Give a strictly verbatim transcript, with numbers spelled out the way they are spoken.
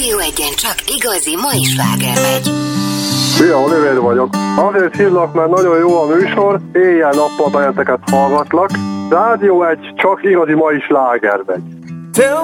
Rádió Egyen csak igazi mai sláger megy. Szia, Oliver vagyok. Azért hívlak, mert nagyon jó a műsor, éjjel-nappal benneteket hallgatlak. Rádió Egy csak igazi mai sláger megy.